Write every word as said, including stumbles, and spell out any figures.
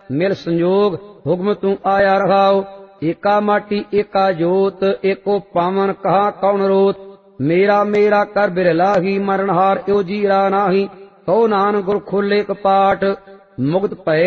मिल संयोग हुक्म तू आया रहाओ। एका माटी एका जोत एको पावन कहा कौन रोत। मेरा मेरा कर बिरलाही मरणहार यो जीरा नाही। कहो नानक गुर खोले कपाट मुक्त भय